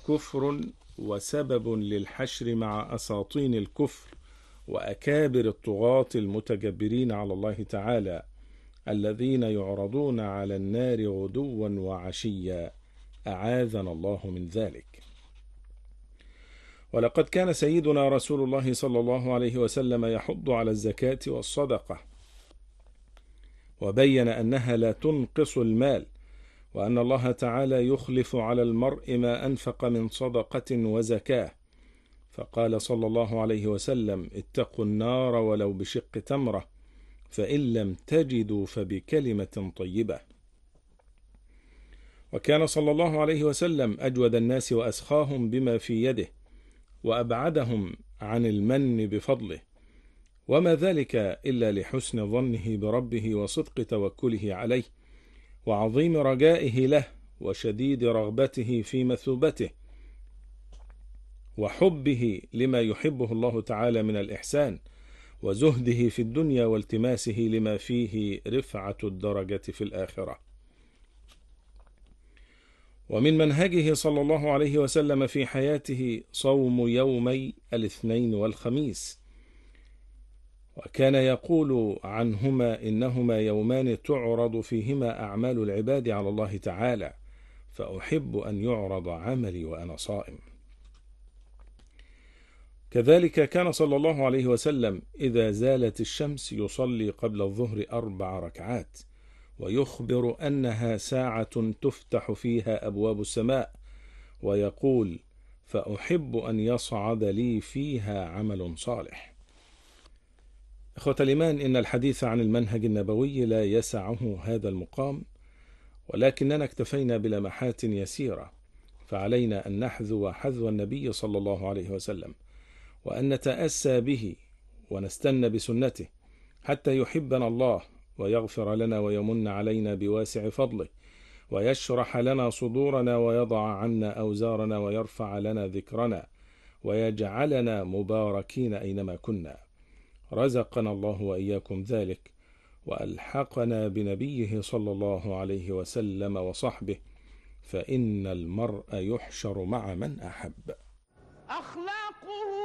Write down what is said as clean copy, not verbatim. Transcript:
كفر وسبب للحشر مع أساطين الكفر وأكابر الطغاة المتجبرين على الله تعالى الذين يعرضون على النار غدوا وعشيا، أعاذنا الله من ذلك. ولقد كان سيدنا رسول الله صلى الله عليه وسلم يحض على الزكاة والصدقة، وبين أنها لا تنقص المال، وأن الله تعالى يخلف على المرء ما أنفق من صدقة وزكاة، فقال صلى الله عليه وسلم: اتقوا النار ولو بشق تمرة، فإن لم تجدوا فبكلمة طيبة. وكان صلى الله عليه وسلم أجود الناس وأسخاهم بما في يده، وأبعدهم عن المن بفضله، وما ذلك إلا لحسن ظنه بربه وصدق توكله عليه وعظيم رجائه له وشديد رغبته في مثوبته وحبه لما يحبه الله تعالى من الإحسان وزهده في الدنيا والتماسه لما فيه رفعة الدرجة في الآخرة. ومن منهجه صلى الله عليه وسلم في حياته صوم يومي الاثنين والخميس، وكان يقول عنهما: إنهما يومان تعرض فيهما أعمال العباد على الله تعالى، فأحب أن يعرض عملي وأنا صائم. كذلك كان صلى الله عليه وسلم إذا زالت الشمس يصلي قبل الظهر 4 ركعات، ويخبر أنها ساعة تفتح فيها أبواب السماء، ويقول: فأحب أن يصعد لي فيها عمل صالح. إخوة الإيمان، إن الحديث عن المنهج النبوي لا يسعه هذا المقام، ولكننا اكتفينا بلمحات يسيرة، فعلينا أن نحذو حذو النبي صلى الله عليه وسلم، وأن نتأسى به ونستنى بسنته حتى يحبنا الله ويغفر لنا ويمن علينا بواسع فضله، ويشرح لنا صدورنا ويضع عنا أوزارنا ويرفع لنا ذكرنا ويجعلنا مباركين أينما كنا. رزقنا الله وإياكم ذلك، وألحقنا بنبيه صلى الله عليه وسلم وصحبه، فإن المرء يحشر مع من أحب.